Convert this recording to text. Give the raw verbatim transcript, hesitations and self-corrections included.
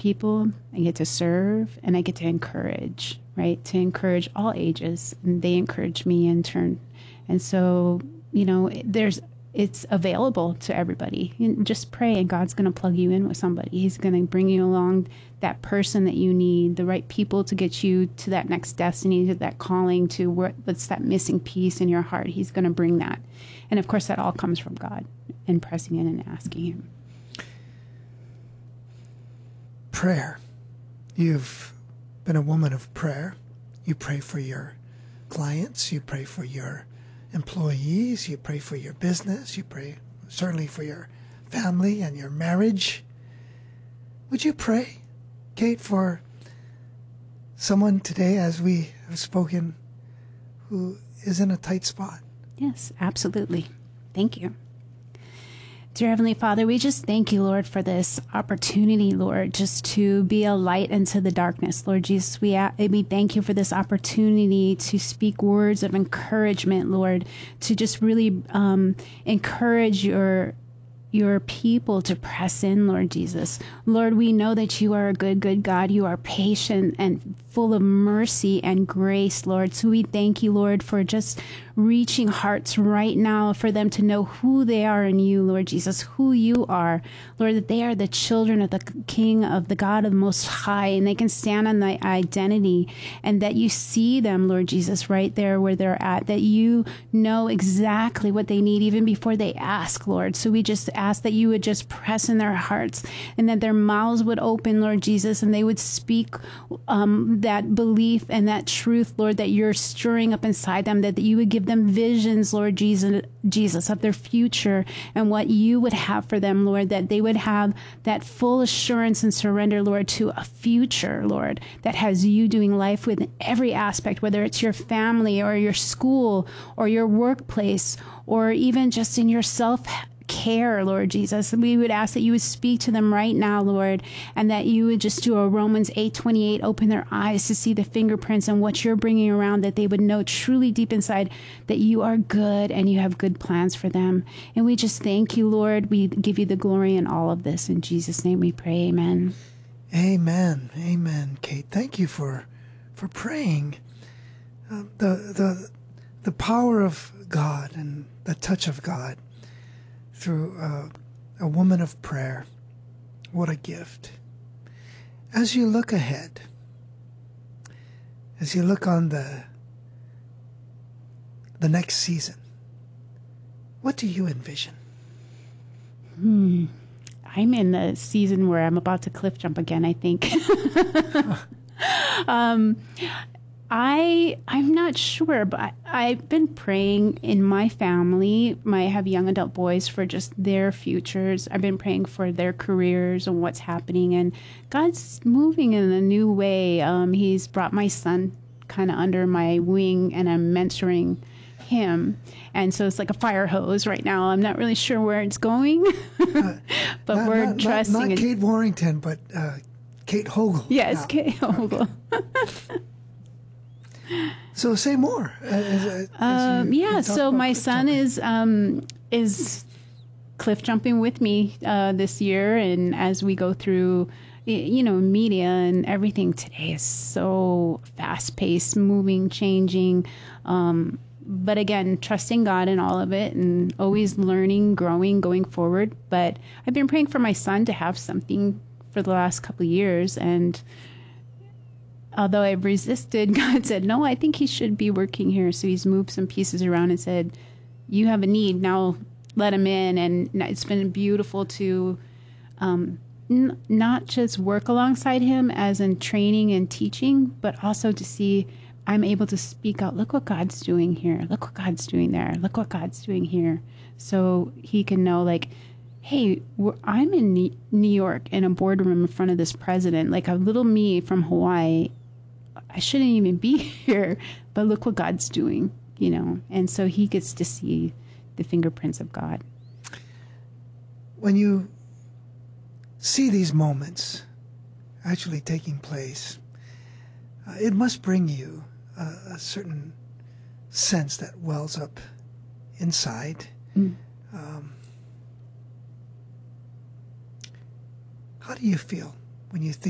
people, I get to serve, and I get to encourage, right? To encourage all ages, and they encourage me in turn. And so, you know, there's it's available to everybody. You just pray, and God's going to plug you in with somebody. He's going to bring you along that person that you need, the right people to get you to that next destiny, to that calling, to where, what's that missing piece in your heart. He's going to bring that. And of course, that all comes from God and pressing in and asking Him. Prayer. You've been a woman of prayer. You pray for your clients. You pray for your employees. You pray for your business. You pray certainly for your family and your marriage. Would you pray, Kate, for someone today, as we have spoken, who is in a tight spot? Yes, absolutely. Thank you. Dear Heavenly Father, we just thank you, Lord, for this opportunity, Lord, just to be a light into the darkness. Lord Jesus, we we thank you for this opportunity to speak words of encouragement, Lord, to just really um, encourage your your people to press in, Lord Jesus. Lord, we know that you are a good, good God. You are patient and full of mercy and grace, Lord. So we thank you, Lord, for just reaching hearts right now for them to know who they are in you, Lord Jesus, who you are. Lord, that they are the children of the King, of the God of Most High, and they can stand on the identity, and that you see them, Lord Jesus, right there where they're at, that you know exactly what they need even before they ask, Lord. So we just ask that you would just press in their hearts, and that their mouths would open, Lord Jesus, and they would speak um, that belief and that truth, Lord, that you're stirring up inside them, that you would give them visions, Lord Jesus, Jesus, of their future and what you would have for them, Lord, that they would have that full assurance and surrender, Lord, to a future, Lord, that has you doing life with every aspect, whether it's your family or your school or your workplace or even just in your self care, Lord Jesus. We would ask that you would speak to them right now, Lord, and that you would just do a Romans eight twenty-eight, open their eyes to see the fingerprints and what you're bringing around, that they would know truly deep inside that you are good and you have good plans for them. And we just thank you, Lord. We give you the glory in all of this. In Jesus' name we pray. Amen. Amen. Amen, Kate. Thank you for for praying. Uh, the the the power of God and the touch of God through uh, a woman of prayer. What a gift. As you look ahead, as you look on the the next season, what do you envision? Hmm. I'm in the season where I'm about to cliff jump again, I think. um, I, I'm not sure, but I, I've been praying in my family. I have young adult boys for just their futures. I've been praying for their careers and what's happening. And God's moving in a new way. Um, he's brought my son kind of under my wing, and I'm mentoring him. And so it's like a fire hose right now. I'm not really sure where it's going, uh, but not, we're not, trusting. Not, not Kate Warrington, but uh, Kate Hogel. Yes, now. Kate Hogel. So say more. Uh, as, as um, you, yeah. you So my son jumping. is um, is cliff jumping with me uh, this year, and as we go through, you know, media and everything today is so fast paced, moving, changing. Um, but again, trusting God in all of it, and always learning, growing, going forward. But I've been praying for my son to have something for the last couple of years, and although I've resisted, God said, no, I think he should be working here. So he's moved some pieces around and said, you have a need, now let him in. And it's been beautiful to um, n- not just work alongside him as in training and teaching, but also to see I'm able to speak out, look what God's doing here. Look what God's doing there. Look what God's doing here. So he can know, like, hey, we're, I'm in New York in a boardroom in front of this president, like a little me from Hawaii. I shouldn't even be here, but look what God's doing, you know. And so he gets to see the fingerprints of God. When you see these moments actually taking place, uh, it must bring you uh, a certain sense that wells up inside. Mm. Um, how do you feel when you think